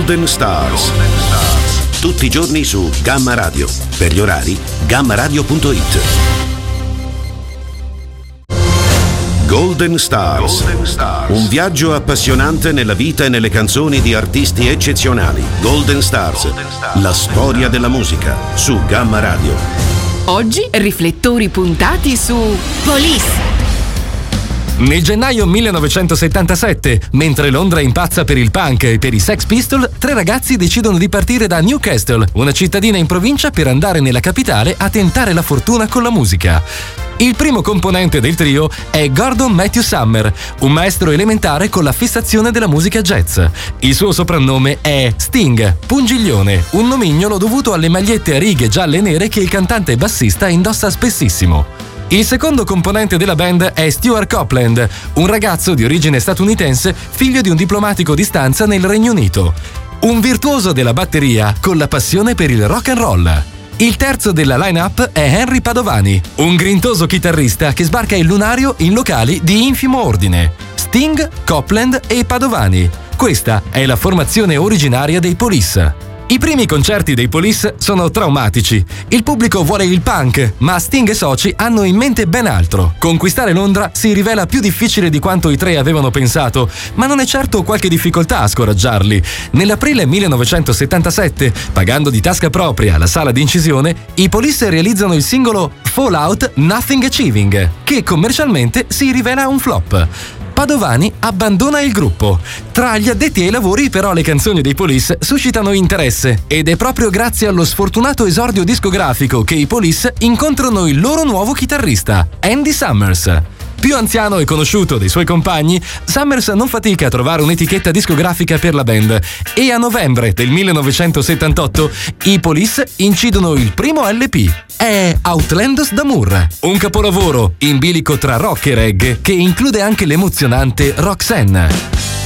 Golden Stars. Tutti i giorni su Gamma Radio. Per gli orari, gammaradio.it. Golden Stars. Un viaggio appassionante nella vita e nelle canzoni di artisti eccezionali. Golden Stars. La storia della musica su Gamma Radio. Oggi riflettori puntati su Police. Nel gennaio 1977, mentre Londra impazza per il punk e per i Sex Pistols, 3 ragazzi decidono di partire da Newcastle, una cittadina in provincia, per andare nella capitale a tentare la fortuna con la musica. Il primo componente del trio è Gordon Matthew Summer, un maestro elementare con la fissazione della musica jazz. Il suo soprannome è Sting, Pungiglione, un nomignolo dovuto alle magliette a righe gialle e nere che il cantante e bassista indossa spessissimo. Il secondo componente della band è Stuart Copeland, un ragazzo di origine statunitense, figlio di un diplomatico di stanza nel Regno Unito. Un virtuoso della batteria con la passione per il rock and roll. Il terzo della line-up è Henry Padovani, un grintoso chitarrista che sbarca il lunario in locali di infimo ordine. Sting, Copeland e Padovani. Questa è la formazione originaria dei Police. I primi concerti dei Police sono traumatici. Il pubblico vuole il punk, ma Sting e soci hanno in mente ben altro. Conquistare Londra si rivela più difficile di quanto i 3 avevano pensato, ma non è certo qualche difficoltà a scoraggiarli. Nell'aprile 1977, pagando di tasca propria la sala di incisione, i Police realizzano il singolo Fallout Nothing Achieving, che commercialmente si rivela un flop. Padovani abbandona il gruppo. Tra gli addetti ai lavori, però, le canzoni dei Police suscitano interesse ed è proprio grazie allo sfortunato esordio discografico che i Police incontrano il loro nuovo chitarrista, Andy Summers. Più anziano e conosciuto dei suoi compagni, Summers non fatica a trovare un'etichetta discografica per la band e a novembre del 1978 i Police incidono il primo LP. È Outlandos d'Amour, un capolavoro in bilico tra rock e reggae che include anche l'emozionante Roxanne.